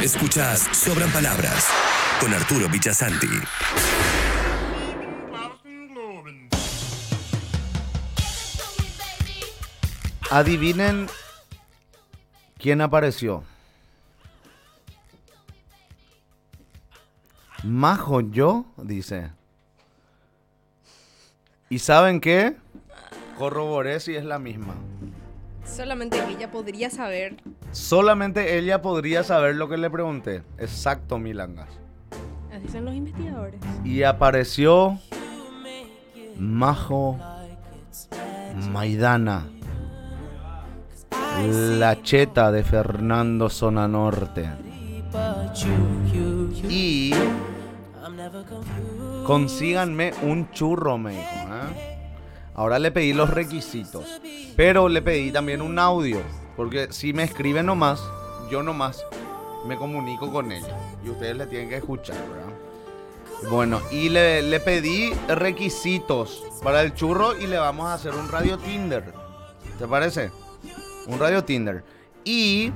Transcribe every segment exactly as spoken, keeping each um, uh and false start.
Escuchás Sobran Palabras con Arturo Villasanti. Adivinen quién apareció. Majo yo, dice. ¿Y saben qué? Corroboré si es la misma. Solamente ella podría saber. Solamente ella podría saber lo que le pregunté. Exacto, Milangas. Así son los investigadores. Y apareció Majo Maidana, la cheta de Fernando Zona Norte. Y consíganme un churro, me dijo, ¿eh? Ahora le pedí los requisitos, pero le pedí también un audio, porque si me escriben nomás, yo nomás me comunico con ella y ustedes le tienen que escuchar, ¿verdad? Bueno, y le, le pedí requisitos para el churro y le vamos a hacer un radio Tinder. ¿Te parece? Un radio Tinder. Y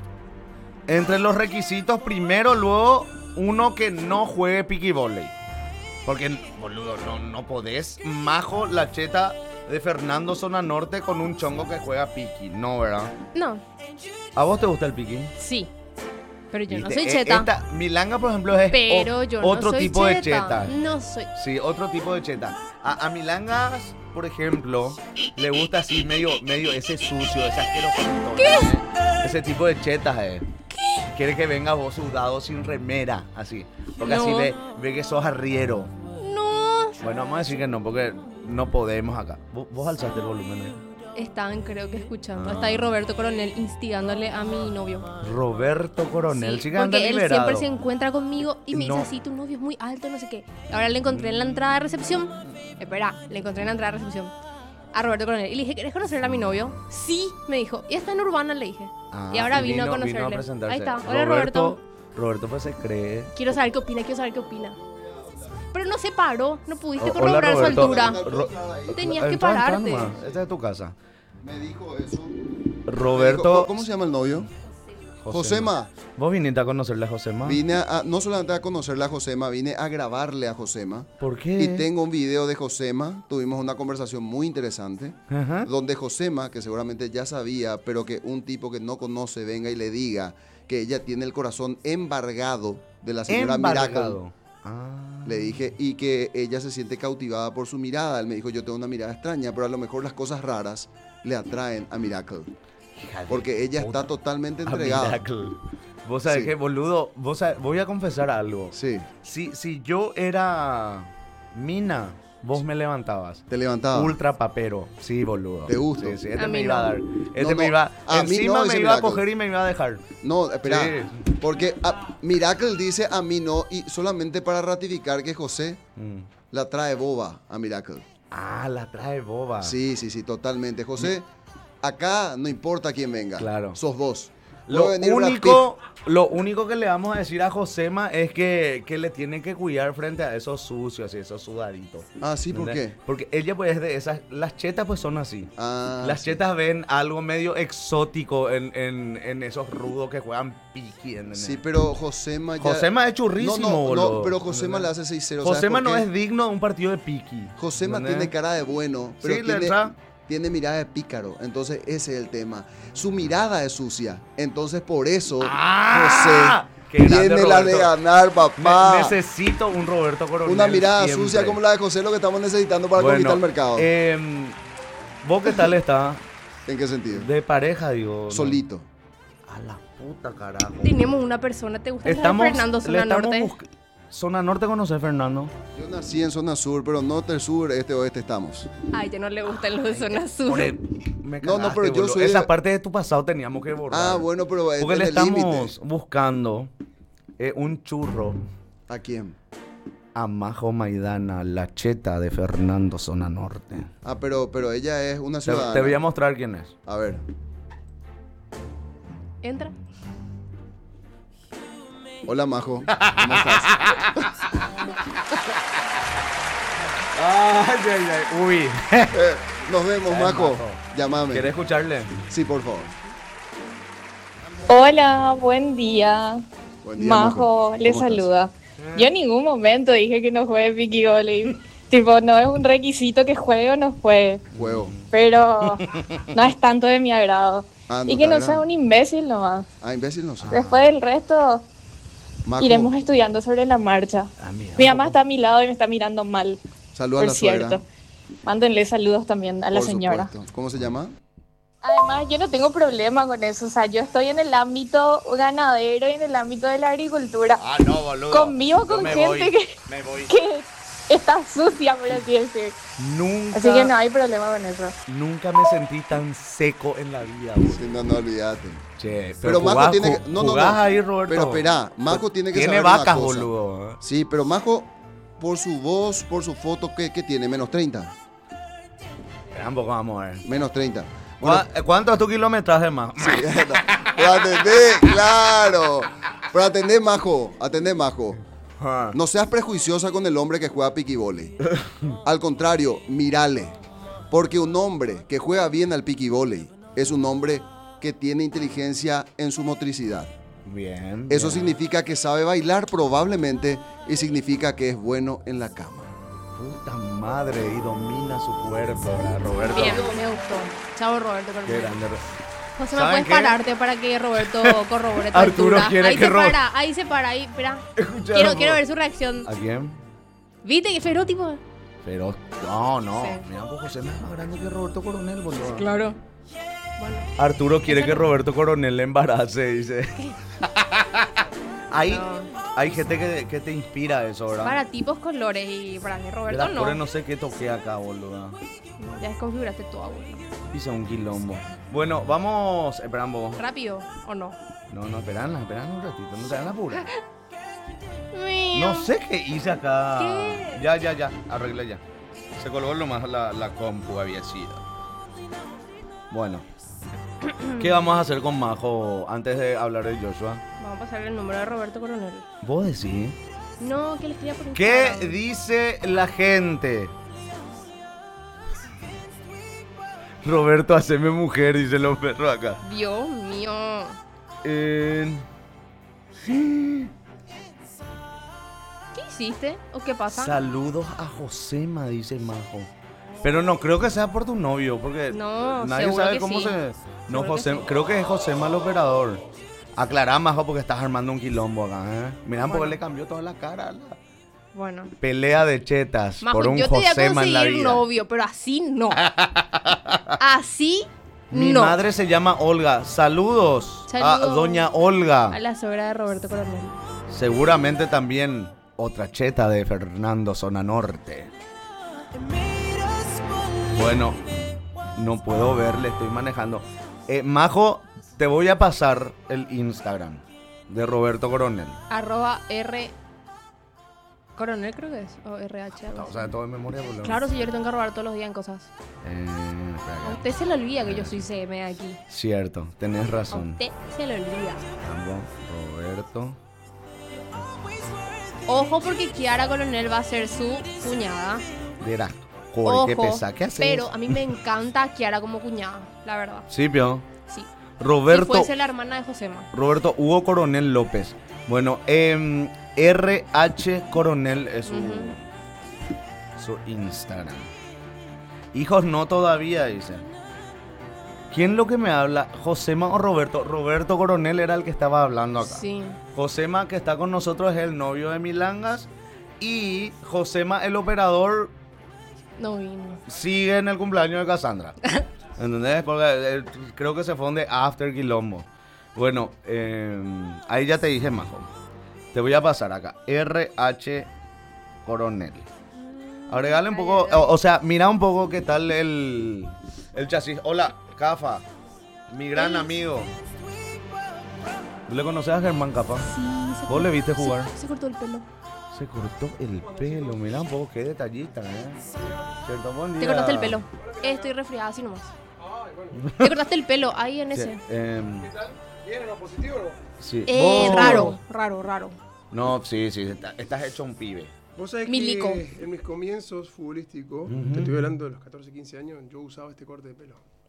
entre los requisitos, primero, luego, uno que no juegue piqui volley. Porque, boludo, no, no podés, Majo, la cheta de Fernando Zona Norte con un chongo que juega piqui. No, ¿verdad? No. ¿A vos te gusta el piqui? Sí. Pero yo no ¿Viste? soy cheta. Esta, Milanga, por ejemplo, es Pero o, yo no otro soy tipo cheta. de cheta. No soy. Sí, otro tipo de cheta. A, a Milangas, por ejemplo, le gusta así medio, medio ese sucio, ese asqueroso. ¿Qué? ¿Eh? Ese tipo de chetas, eh. ¿Qué? Quiere que venga vos sudado sin remera, así. Porque No. así ve, ve que sos arriero. No. Bueno, vamos a decir que no, porque no podemos acá. Vos, vos alzaste el volumen, eh. Están, creo que escuchando. Ah. Está ahí Roberto Coronel instigándole a mi novio. Roberto Coronel, Sí, sí, que anda porque él liberado. siempre se encuentra conmigo y me No. dice así, tu novio es muy alto, no sé qué. Ahora le encontré en la entrada de recepción. Espera, le encontré en la entrada de recepción a Roberto Coronel. Y le dije, ¿querés conocer a mi novio? Sí, me dijo. Y está en Urbana, le dije. Ah, y ahora vino, a conocerle. vino a presentarse. Ahí está. Hola, Roberto. Roberto pues se cree. Quiero saber qué opina, quiero saber qué opina. Pero no se paró, no pudiste O- corroborar su Roberto. altura. Ro- Tenías que Entra, entra pararte. nomás. Esta es tu casa. Me dijo eso. Roberto. Me dijo, ¿cómo se llama el novio? Josema. ¿Vos viniste a conocerle a Josema? Vine a, no solamente a conocerle a Josema, vine a grabarle a Josema. ¿Por qué? Y tengo un video de Josema. Tuvimos una conversación muy interesante. Ajá. Donde Josema, que seguramente ya sabía, pero que un tipo que no conoce venga y le diga que ella tiene el corazón embargado de la señora Miracle. Embargado. Ah. Le dije, y que ella se siente cautivada por su mirada. Él me dijo, yo tengo una mirada extraña, pero a lo mejor las cosas raras le atraen a Miracle. Hija de Porque ella puta. está totalmente A entregada. Miracle. Vos sabés Sí. que, boludo, vos sabés- voy a confesar algo. Sí, Si, si yo era mina, vos me levantabas. te levantaba. Ultra papero. Sí, boludo. Te gusto. Sí, sí, este A me mí iba a no. dar. Este No, me no, iba. a mí Encima no, me dice iba a Miracle. coger y me iba a dejar. No, espera. Sí. Porque a- Miracle dice a mí no, y solamente para ratificar que José Mm. la trae boba a Miracle. Ah, la trae boba. Sí, sí, sí, totalmente. José, acá no importa quién venga. Claro. Sos vos. Lo Puede venir Brad único, lo único que le vamos a decir a Josema es que, que le tiene que cuidar frente a esos sucios y esos sudaditos. Pitt. Ah, sí, ¿por ¿Entendés? qué? Porque ella pues es de esas, las chetas pues son así. Ah, Las sí. chetas ven algo medio exótico en, en, en esos rudos que juegan piqui. ¿entendés? Sí, pero Josema ya... Josema es churrísimo, No, no, boludo. no, pero Josema le hace seis cero. ¿sabes Josema por no qué? es digno de un partido de piqui. Josema ¿entendés? tiene cara de bueno, pero Sí, le tiene, entra. tiene mirada de pícaro. Entonces ese es el tema. Su mirada es sucia. Entonces por eso ¡Ah! Qué José grande, tiene la de Roberto. ganar, Ne- papá. necesito un Roberto Coronel. Una mirada siempre. sucia como la de José, lo que estamos necesitando para conquistar el mercado. em, ¿Vos qué tal está? ¿En qué sentido? De pareja, digo. ¿no? Solito. A la puta, carajo. Tenemos una persona, ¿te gusta Estamos, Fernando le Zona estamos Norte? busc- Zona Norte conoces, Fernando. Yo nací en zona sur, pero norte, sur, este, oeste estamos. Ay, ya no le gustan los de Zona Sur. Por el- me No, no, cagaste, pero yo boludo. soy Esa de- parte de tu pasado teníamos que borrar. Ah, bueno, pero es Porque le en el límite. estamos buscando eh, un churro ¿A quién? a Majo Maidana, la cheta de Fernando Zona Norte. Ah, pero, pero ella es una Te, ciudadana. te voy a mostrar quién es. A ver. Entra. Hola, Majo. ¿Cómo estás? Ay, ay, ay. Uy. Eh, nos vemos, Ay, Majo. Majo. Llámame. ¿Quieres escucharle? Sí, por favor. Hola, buen día. Buen día, Majo, le ¿Cómo estás? saluda. Yo en ningún momento dije que no juegue Piqui Volley. Tipo, no es un requisito que juegue o no juegue. Juego. Pero no es tanto de mi agrado. Ah, no Y que te no agrada. sea un imbécil nomás. Ah, imbécil no sé. Después del resto, Majo, iremos estudiando sobre la marcha. Ah, mira, Mi un mamá poco. está a mi lado y me está mirando mal. saluda a Por la cierto. suegra. Mándenle saludos también a la Por señora. supuesto. ¿Cómo se llama? Además, yo no tengo problema con eso. O sea, yo estoy en el ámbito ganadero y en el ámbito de la agricultura. Ah, no, boludo. Convivo Yo con me gente voy, que, me voy. que está sucia, por así decir. Nunca, Así que no hay problema con eso. nunca me sentí tan seco en la vida, boludo. Sí, no, no olvídate. Che, pero, Pero Majo jugás- tiene ju- que. No, no, jugás no. ahí, Roberto. Pero espera, Majo tiene que Tiene saber una vacas, cosa. boludo. Sí, pero Majo, por su voz, por su foto, ¿qué, qué tiene? Menos treinta. Tampoco vamos a ver. Menos treinta. Bueno, ¿Cuá- ¿Cuánto es tu kilometraje más? sí, no. Pero atendé, claro. Pero atendé, Majo. Atendé, Majo. Ah. No seas prejuiciosa con el hombre que juega piqui volley. Al contrario, mírale. Porque un hombre que juega bien al piqui volley es un hombre que tiene inteligencia en su motricidad. Bien. Eso bien. significa que sabe bailar probablemente y significa que es bueno en la cama. Puta madre, y domina su cuerpo, ¿verdad, Roberto? Bien, me gustó. Chao, Roberto. Qué grande. José, ¿me ¿Saben puedes qué? pararte para que Roberto corrobore tu Arturo altura? quiere Ahí que se Ro- para, ahí se para, ahí, espera. Escucha, Quiero, Ro- quiero ver su reacción. ¿A quién? ¿Viste que feroz, tipo? Pero, no, no. Sí. Mira, pues José es más grande que Roberto Coronel, boludo. Claro. Bueno, Arturo quiere Eso que no- Roberto Coronel le embarace, dice. Hay, No. hay gente que, que te inspira eso, ¿verdad? para tipos colores y para mí Roberto Mira, no. por no sé qué toqué acá, boludo. Ya desconfiguraste todo, abuelo. Hice un quilombo. Bueno, vamos, esperamos. ¿Rápido o no? No, no, esperan, esperan un ratito, no se van a apurar. Mío. No sé qué hice acá. ¿Qué? Ya, ya, ya, arreglé ya. Se colgó nomás la, la compu, había sido. Bueno. ¿Qué vamos a hacer con Majo antes de hablar de Joshua? Vamos a pasar el número de Roberto Coronel. ¿Vos decís? No, que le escriba por ¿Qué Instagram. dice la gente? Roberto, haceme mujer, dicen los perros acá. Dios mío. Eh, ¿Qué hiciste? ¿O qué pasa? Saludos a Josema, dice Majo. Pero no creo que sea por tu novio, porque No, nadie seguro sabe que cómo sí. se. No, Seguro que José, sí. creo que es Josema el operador. Aclará, Majo, porque estás armando un quilombo acá, ¿eh? Mirá, porque Bueno. le cambió toda la cara. La Bueno. pelea de chetas Majo, por un yo te voy a Josema en la conseguir vida. novio, pero así no. Así Mi no. madre se llama Olga. Saludos, a Saludos. doña Olga. A la suegra de Roberto Coronel. Seguramente también otra cheta de Fernando Zona Norte. Bueno, no puedo verle, estoy manejando. Eh, Majo, te voy a pasar el Instagram de Roberto Coronel. Arroba R. Coronel creo que es. O R H. algo O así. sea, todo en memoria. Por lo Claro, si yo le tengo que robar todos los días en cosas. Eh, espera A acá. usted se le olvida que yo soy C M de aquí. Cierto, tenés A razón. usted se le olvida. Vamos, Roberto. Ojo porque Kiara Coronel va a ser su cuñada. Verá, Jorge Ojo, Pesa, ¿qué haces? pero a mí me encanta Kiara como cuñada, la verdad. Sí, pio. Sí. Roberto. Si fuese la hermana de Josema. Roberto Hugo Coronel López. Bueno, em, R H Coronel es su, Ujú. su Instagram. Hijos no todavía, dice. ¿Quién lo que me habla? ¿Josema o Roberto? Roberto Coronel era el que estaba hablando acá. Sí. Josema, que está con nosotros, es el novio de Milangas. Y Josema, el operador, No vino. sigue en el cumpleaños de Cassandra. ¿Entendés? Porque eh, creo que se fue de After Quilombo. Bueno, eh, ahí ya te dije, Majo. Te voy a pasar acá. R H Coronel. Agregale un poco, o, o sea, mira un poco qué tal el, el chasis. Hola, Cafa, mi gran amigo. ¿Tú le conoces a Germán Cafa? Sí, se ¿Vos le viste jugar? Se, se cortó el pelo. Se cortó el pelo, mira un poco qué detallista, ¿eh? ¿Cierto? Buen día. Te cortaste el pelo. Estoy resfriada así nomás. Te cortaste el pelo ahí en Sí, ese. em, ¿Bien o positivo o no? sí. Eh, Vos- raro, raro, raro. No, sí, sí, está- estás hecho un pibe. Vos sabés Milico. que en mis comienzos futbolísticos, Ujú. te estoy hablando de los catorce, quince años, yo usaba este corte de pelo.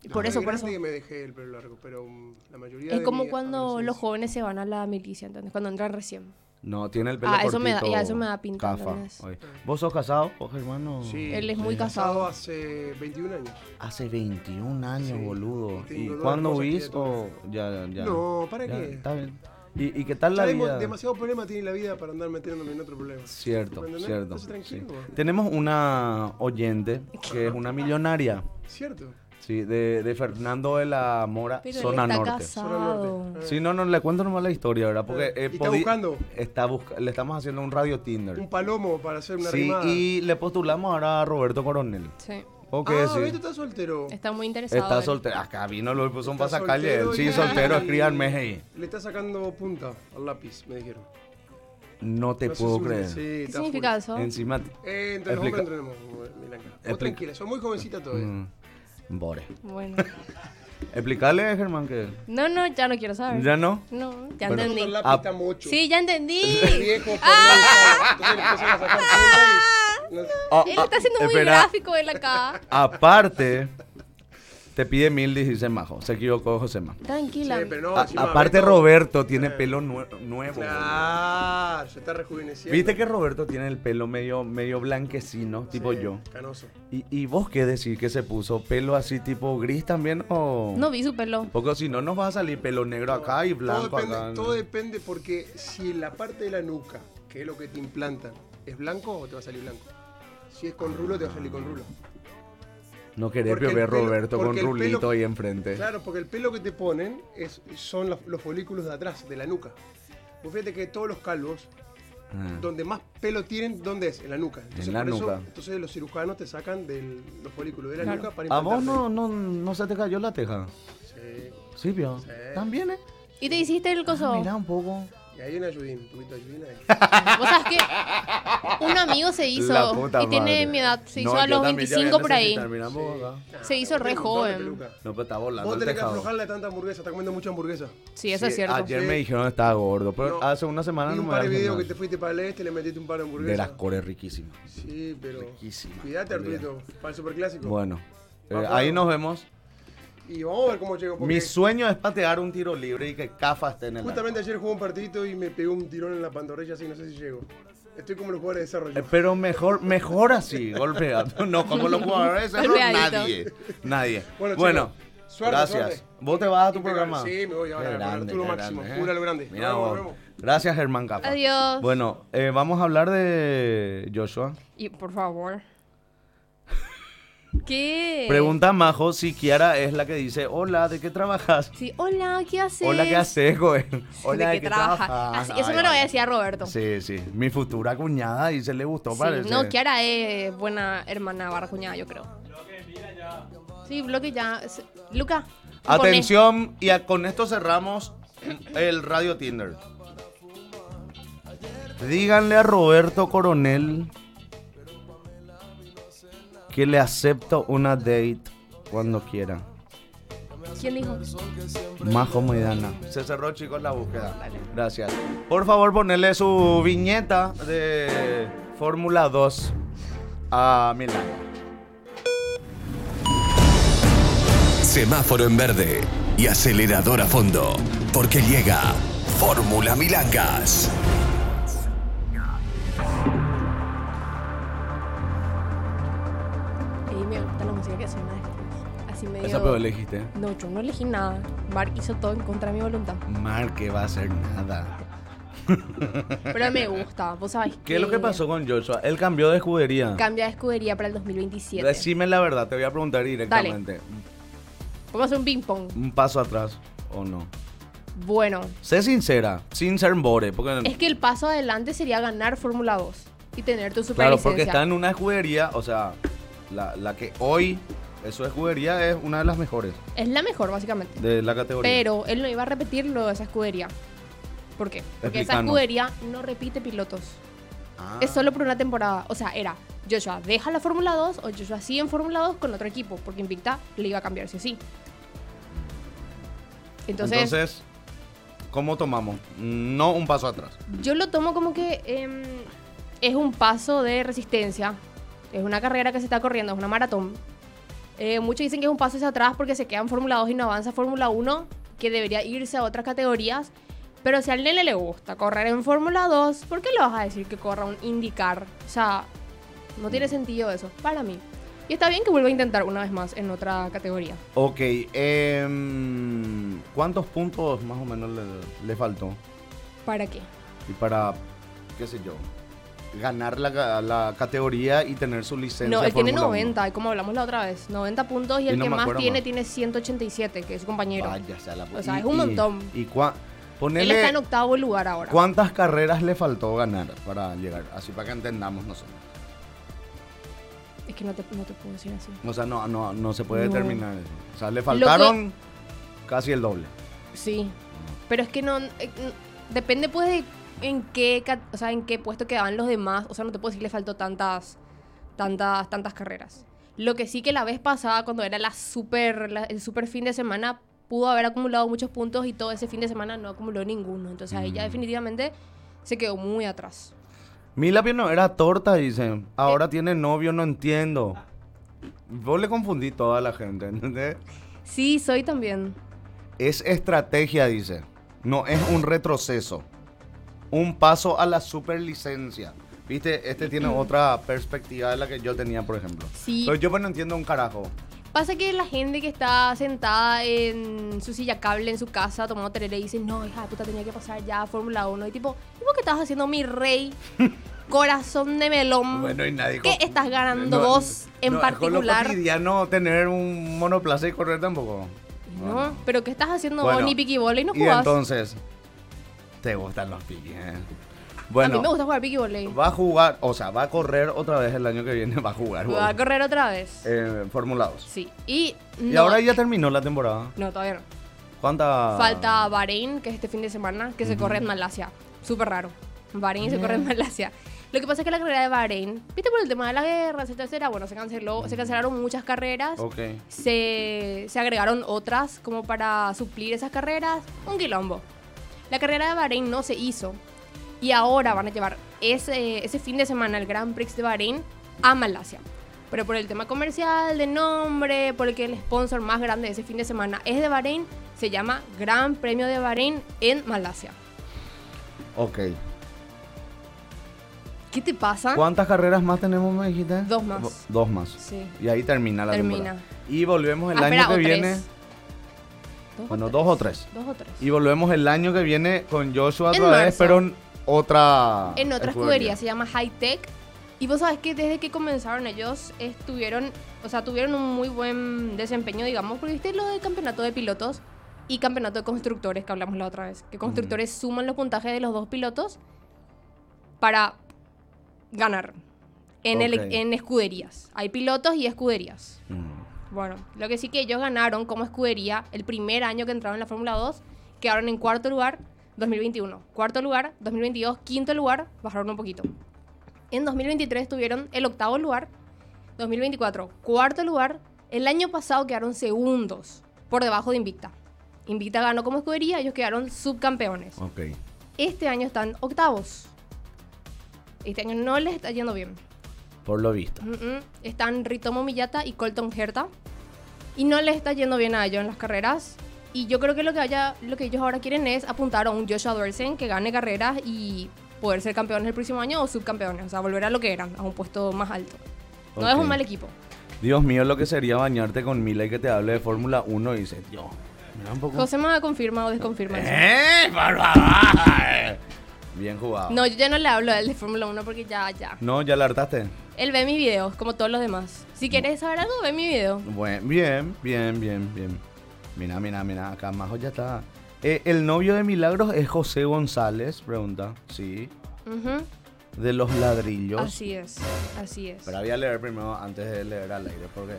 Y No, por de eso, por grande eso. que me dejé el pelo largo, pero um, la mayoría Es de como mi cuando los adolescencia. jóvenes se van a la milicia, ¿entendés? Cuando entran recién. No, tiene el pelo Ah, eso me da- cortito, ya, eso me da pinta, cafa. ¿entendés? Oye, ¿vos sos casado, vos, hermano? Sí. Él es muy Sí. casado. hace veintiún años. Hace veintiún años, Sí, boludo. tengo ¿Y dos cuándo hermosas huís o criaturas. ya, ya? No, ¿para ya, qué? Está bien. ¿Y, y qué tal la Ya hemos- vida? demasiado problema tiene la vida para andar metiéndome en otro problema. Cierto, ¿Me entendés? cierto. Entonces, tranquilo. sí. Tenemos una oyente que es una millonaria, ¿Cierto? sí, de, de Fernando de la Mora, Pero zona él está norte. Zona casado. norte. Sí, no, no, le cuento nomás la historia, ¿verdad? Porque Eh, eh, ¿y está podí- buscando? Está busca- le estamos haciendo un radio Tinder. Un palomo para hacer una Sí, rimada. y le postulamos ahora a Roberto Coronel. Sí. ¿O qué ah, decir? Beto está soltero. Está muy interesado. Está él. soltero. Acá vino, lo puso un Está pasacalle. soltero Sí, y- soltero, y- escríbanme ahí. Le está sacando punta al lápiz, me dijeron. No te No sé puedo si- creer. sí, ¿Qué está significa full. eso? Encima. Eh, entre los Explica- hombres entrenemos, Milanca. Vos Explica- tranquila, sos muy jovencita todavía. Mm, Bore. Bueno. Explicarle, Germán, que. No, no, ya no quiero saber. ¿Ya no? No, ya Bueno. entendí. El lápiz Ah, está mucho. Sí, ya entendí. El viejo por no usar. Entonces le empiezan a sacar punta y... no- Ah, Él ah, está haciendo muy espera. gráfico él acá. Aparte, te pide mil dieciséis majo. Se equivocó Josema. Tranquila. Sí, pero no, A- encima aparte, Beto- Roberto tiene Eh. pelo nue- nuevo. Claro, se está rejuveneciendo. Viste que Roberto tiene el pelo medio, medio blanquecino, tipo Sí, yo. Canoso. ¿Y, ¿Y vos qué decís que se puso? ¿Pelo así tipo gris también o...? No vi su pelo. Porque si no nos va a salir pelo negro acá y blanco todo depende, acá. ¿no? todo depende porque si la parte de la nuca, que es lo que te implantan, es blanco o te va a salir blanco. Si es con rulo, te va a salir con rulo. No querés Porque el ver pelo- Roberto con porque el rulito pelo- ahí enfrente. Claro, porque el pelo que te ponen es, son los, los folículos de atrás, de la nuca. Vos fíjate que todos los calvos, Ah. donde más pelo tienen, ¿dónde es? En la nuca. En la por eso- nuca. entonces los cirujanos te sacan de los folículos de la Claro. nuca para ¿A vos implantarte. no, no, no se te cayó la teja? Sí. Sí, vio. Sí. ¿También, eh? ¿Y te hiciste el coso? Ah, mira un poco. Y ahí una ayudín, un poquito de ayudín ahí. Vos sabés que un amigo se hizo La puta y tiene madre. mi edad. Se hizo No, a yo los también ya voy a veinticinco por ahí. necesitar, mira vos acá. Se hizo Vos re tenés un montón de joven. peluca. No, pero está volando Vos el tenés que tejado. aflojarle tanta hamburguesa, está comiendo mucha hamburguesa. Sí, eso Sí, es cierto. Ayer Sí. me dijeron que estaba gordo, pero No. hace una semana Vi no un me par de voy al videos que te gimnasio. fuiste para el este, le metiste un par de De hamburguesas. las core riquísimas. Sí, pero. Riquísima. Cuídate, Olvídate. Arturito, para el superclásico. Bueno, eh, Acuerdo. ahí nos vemos. Y vamos a ver cómo llego. Porque Mi sueño es patear un tiro libre y que Cafa esté en el arco. justamente ayer jugué un partidito y me pegó un tirón en la pantorrilla, así no sé si llego. Estoy como los jugadores de desarrollo. Eh, Pero mejor, mejor así, golpeado. No como los jugadores de cerro, Golpeadito. nadie. Nadie. Bueno, Bueno, chicos, suerte, gracias. suerte. ¿Vos te vas a tu Impecable. programa? Sí, me voy ahora, Qué me grande, Arturo qué máximo, grande, ¿eh? pura lo grande. Mira Nos vemos, vos. nos vemos. Gracias, Germán Capa. Adiós. Bueno, eh, vamos a hablar de Joshua. Y por favor. ¿Qué? Pregunta a Majo si Kiara es la que dice, hola, ¿de qué trabajas? Sí, hola, ¿qué haces? Hola, ¿qué haces, güey? Hola, ¿De qué trabajas? Así- eso Ay, me lo voy a ay. decir a Roberto. Sí, sí. Mi futura cuñada y se le gustó, Sí, parece. no, Kiara es buena hermana barra cuñada, yo creo. Sí, bloque ya. S- Luca. pone. Atención, y a- con esto cerramos el Radio Tinder. Díganle a Roberto Coronel que le acepto una date cuando quiera. ¿Quién dijo? Majo Maidana. Se cerró, chicos, la búsqueda. Gracias. Por favor, ponerle su viñeta de Fórmula dos a Milán. Semáforo en verde y acelerador a fondo, porque llega Fórmula Milangas. Y me gusta la música que suena después. Así medio. Esa peor elegiste. No, yo no elegí nada. Mark hizo todo en contra de mi voluntad. Mar que va a hacer nada. Pero me gusta. Vos sabés ¿Qué es lo que pasó con Joshua? Él cambió de escudería. Cambia de escudería para el dos mil veintisiete. Decime la verdad, te voy a preguntar directamente. Vamos a hacer un ping-pong. ¿Un paso atrás o no? Bueno, Sé sincera, sin ser bore, porque es que el paso adelante sería ganar Fórmula dos y tener tu claro, superlicencia. porque está en una escudería, o sea, la, la que hoy es su escudería es una de las mejores Es la mejor, básicamente. de la categoría. Pero él no iba a repetirlo de esa escudería. ¿Por qué? Porque esa Explícanos. escudería no repite pilotos. Ah, Es solo por una temporada. O sea, era Joshua deja la Fórmula dos o Joshua sigue en Fórmula dos con otro equipo. Porque Invicta le iba a cambiar sí o sí. Entonces, Entonces, ¿cómo tomamos? No un paso atrás. yo lo tomo como que em, es un paso de resistencia. Es una carrera que se está corriendo, es una maratón. Eh, muchos dicen que es un paso hacia atrás porque se queda en Fórmula dos y no avanza a Fórmula uno, que debería irse a otras categorías. Pero si al nene le gusta correr en Fórmula dos, ¿por qué le vas a decir que corra un IndyCar? O sea, no tiene sentido eso, para mí. Y está bien que vuelva a intentar una vez más en otra categoría. Ok, em, ¿cuántos puntos más o menos le, le faltó? ¿Para qué? Y para, qué sé yo, ganar la, la categoría y tener su licencia. No, de él tiene Fórmula uno. noventa, y como hablamos la otra vez, noventa puntos y Y el no que me más acuerdo tiene más. tiene ciento ochenta y siete, que es su compañero. Vaya, sea la O sea, y- es un y- montón. Y, cua- ponele, Él está en octavo lugar ahora. ¿cuántas carreras le faltó ganar para llegar? Así para que entendamos nosotros. Es que no te, no te puedo decir así. O sea, no, no, no se puede No. determinar eso. O sea, le faltaron casi el doble. Sí, pero es que no... eh, n- depende pues de en qué, ca- o sea, en qué puesto quedaban los demás. O sea, no te puedo decir que le faltó tantas, tantas, tantas carreras. Lo que sí que la vez pasada, cuando era la super, la- el super fin de semana, pudo haber acumulado muchos puntos y todo ese fin de semana no acumuló ninguno. Entonces ahí ya Mm. definitivamente se quedó muy atrás. Mila no era torta, dice. Ahora tiene novio, no entiendo. Vos le confundí toda la gente, ¿entendés? Sí, soy también. Es estrategia, dice. No es un retroceso. Un paso a la superlicencia. ¿Viste? Este tiene otra perspectiva de la que yo tenía, por ejemplo. Sí. Pero yo pues no entiendo un carajo. Pasa que la gente que está sentada en su silla cable en su casa tomando tereré dice, no, hija de puta, tenía que pasar ya a Fórmula uno. Y tipo, ¿y vos qué estás haciendo, mi rey? Corazón de melón. Bueno, y nadie... ¿Qué co- estás ganando No, vos en no, Con particular? lo cotidiano tener un monoplaza y correr tampoco. No, pero ¿qué estás haciendo Bueno, vos? Ni piqui volley no Y jugás. entonces, ¿te gustan los piquis? eh? A Bueno, mí me gusta jugar piqui volley. va a jugar, o sea, va a correr otra vez el año que viene, va a jugar. Va a correr otra vez. Eh, Fórmula dos. Sí. Y, Y no, ahora ya terminó la temporada. No, todavía no. ¿Cuánta? Falta Bahrein, que es este fin de semana, que se corre en Malasia. Súper raro. Bahrein se corre en Malasia. Lo que pasa es que la carrera de Bahrein, viste, por el tema de la guerra, etcétera, bueno, se canceló, se cancelaron muchas carreras. Ok. Se, se agregaron otras como para suplir esas carreras. Un quilombo. La carrera de Bahrein no se hizo. Y ahora van a llevar ese, ese fin de semana el Grand Prix de Bahrein a Malasia. Pero por el tema comercial, de nombre, porque el sponsor más grande de ese fin de semana es de Bahrein, se llama Gran Premio de Bahrein en Malasia. Ok. ¿Qué te pasa? ¿Cuántas carreras más tenemos, me dijiste? Dos más. Do- Dos más. Sí. Y ahí termina la Termina. temporada. Y volvemos el Ah, año espera, que o viene. tres. ¿Dos Bueno, o dos o tres. Dos o tres. Y volvemos el año que viene con Joshua En otra vez, marzo. pero en otra. En otra escudería, se llama High Tech. Y vos sabés que desde que comenzaron ellos estuvieron, o sea, tuvieron un muy buen desempeño, digamos, porque viste lo del campeonato de pilotos y campeonato de constructores que hablamos la otra vez. Que constructores suman los puntajes de los dos pilotos para ganar en, el- Ok. en escuderías. Hay pilotos y escuderías. Mm. Bueno, lo que sí que ellos ganaron como escudería el primer año que entraron en la Fórmula dos, quedaron en cuarto lugar dos mil veintiuno, cuarto lugar dos mil veintidós, quinto lugar, bajaron un poquito. En dos mil veintitrés tuvieron el octavo lugar, dos mil veinticuatro cuarto lugar, el año pasado quedaron segundos por debajo de Invicta. Invicta ganó como escudería, ellos quedaron subcampeones. Ok. Este año están octavos. Este año no les está yendo bien. Por lo visto. Mm, mm. Están Ritomo Miyata y Colton Herta. Y no les está yendo bien a ellos en las carreras. Y yo creo que lo que, haya, lo que ellos ahora quieren es apuntar a un Joshua Doersen que gane carreras y poder ser campeones el próximo año o subcampeones. O sea, volver a lo que eran, a un puesto más alto. No es Ok. un mal equipo. Dios mío, lo que sería bañarte con Mila y que te hable de Fórmula uno y dice, Dios, mira un poco. José me confirma o desconfirma eso. ¡Eh, por favor! Bien jugado. No, yo ya no le hablo a él de Fórmula uno porque ya, ya. No, ya la hartaste. Él ve mis videos, como todos los demás. Si quieres saber algo, ve mi video. Bueno, bien, bien, bien, bien. Mira, mira, mira, acá Majo ya está. Eh, ¿El novio de Milagros es José González? Pregunta. Sí. Ujú. De los ladrillos. Así es, así es. Pero voy a leer primero antes de leer al aire, porque...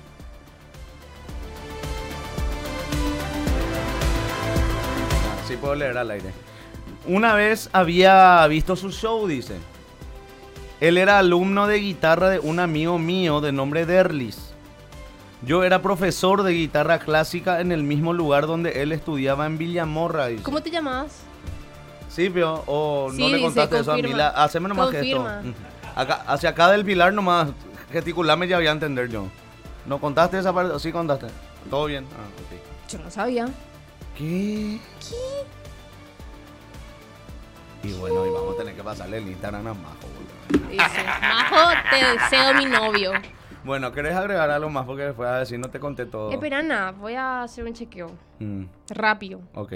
Ah, sí puedo leer al aire. Una vez había visto su show, dice. Él era alumno de guitarra de un amigo mío de nombre Derlis. Yo era profesor de guitarra clásica en el mismo lugar donde él estudiaba en Villamorra, dice. ¿Cómo te llamas? Sí, pero o Sí, no le dice, contaste eso a confirma. Mila. Haceme nomás Confirma. gesto. Acá, hacia acá del pilar nomás, gesticulame ya voy a entender yo. ¿No contaste esa parte? ¿Sí contaste? ¿Todo bien? Ah, ok. Yo no sabía. ¿Qué? ¿Qué? Y bueno, y vamos a tener que pasarle el Instagram a Majo, boludo. Dice, Majo, te deseo mi novio. Bueno, ¿querés agregar algo más? Porque después a decir no te conté todo. Espera, nada, voy a hacer un chequeo. Mm, Rápido. ok.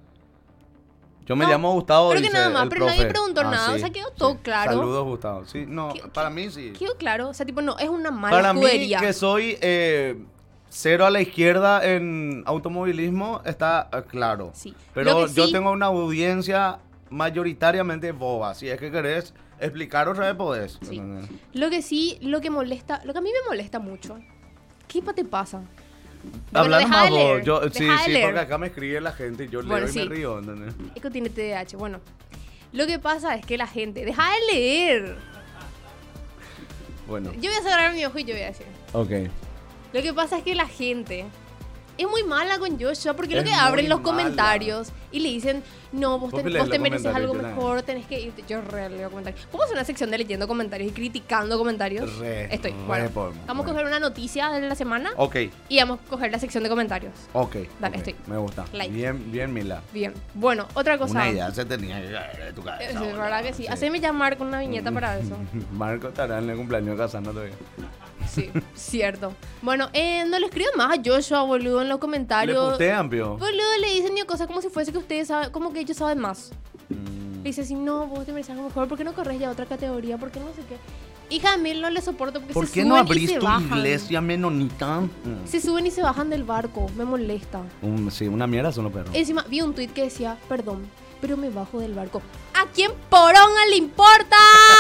Yo me No, llamo Gustavo. creo que dice nada más, el pero nadie profe. preguntó nada, o sea, quedó todo claro. Saludos, Gustavo. Sí, no, ¿Qué- para qué- mí sí. Quedó claro, o sea, tipo, no, es una mala Para mí, escudería. que soy eh, cero a la izquierda en automovilismo, está eh, claro. Sí. Pero Lo que yo sí- tengo una audiencia mayoritariamente boba. Si es que querés explicar otra vez, podés. Sí. Lo que sí, lo que molesta, lo que a mí me molesta mucho, ¿qué pa- te pasa? Bueno, Hablar deja más de vos. leer, Yo, deja sí, de sí, leer. porque acá me escribe la gente y yo Bueno, leo y sí. me río, ¿entendés? Eco tiene T D A H. Bueno, lo que pasa es que la gente, deja de leer. Bueno, Yo voy a cerrar mi ojo y yo voy a decir. ok. Lo que pasa es que la gente es muy mala con Joshua porque lo Es que abren muy los mala. comentarios y le dicen, no, vos Vos te, lees vos te los mereces algo comentarios, yo mejor, tenés que irte. Yo re leo comentarios. ¿Podemos hacer una sección de leyendo comentarios y criticando comentarios? Re, Estoy. re Bueno, podemos, vamos a bueno. coger una noticia de la semana Ok, y vamos a coger la sección de comentarios. ok. Dale, ok, estoy. Me gusta. Like. Bien, bien, Mila. Bien. Bueno, otra cosa. Una idea se tenía que caer de tu Eh, cabeza. sí, boludo. verdad que sí. Haceme llamar con una viñeta para eso. Marco estará en el cumpleaños de Casano todavía. Sí, cierto. Bueno, eh, no le escriban más a Joshua, boludo, en los Le comentarios. putean, pio. Boludo, le dicen yo cosas como si fuese que ustedes saben, como que ellos saben más. Mm. Le dice así, no, vos te mereces algo mejor, ¿por qué no corres ya a otra categoría? ¿Por qué no sé qué? Hija de mil no le soporto porque ¿Por se qué suben no y abrís se tu bajan. iglesia menonita? Mm. Se suben y se bajan del barco, me molesta. Un- sí, una mierda son los perros. Encima, vi un tweet que decía, perdón, pero me bajo del barco. ¿A quién poronga le importa?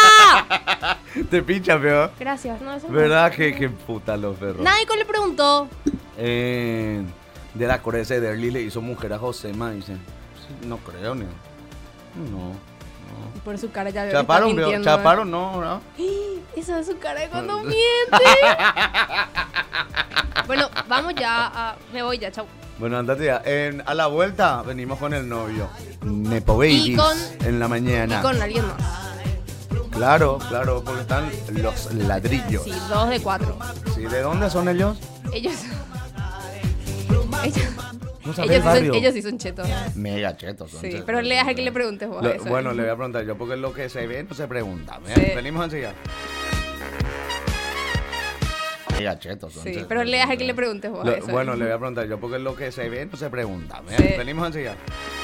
Te pincha, pio. Gracias, no, eso no. ¿Verdad que, que puta los perros? Nadie le preguntó. Eh, de la Corea de Derly le hizo mujer a Josema, dicen. Sí, no creo, ni. No, no. Por su cara ya veo que está Chaparon, pio. mintiendo, ¿eh? Chaparon, no, no. Esa es su cara de cuando miente. Bueno, vamos ya. A... Me voy ya, chau. Bueno, andate ya. En- a la vuelta venimos con el novio. Nepo Babies. Y con- en la mañana. Y con alguien más. Claro, claro, porque están los ladrillos. Sí, dos de cuatro. Sí, ¿de dónde son ellos? Ellos. ellos. No sabes Ellos el sí, son, barrio. ellos sí son chetos. Mega chetos. son Sí, chetos. pero le deja que le preguntes vos. Lo- eso, bueno, ¿eh? le voy a preguntar yo, porque lo que se ve no se pregunta. Ven, Sí. Venimos enseguida. Mega chetos. son Sí, chetos. pero le deja que le preguntes vos. Lo- eso, ¿eh? bueno, le voy a preguntar yo, porque lo que se ve no se pregunta. Ven, Sí. Venimos enseguida.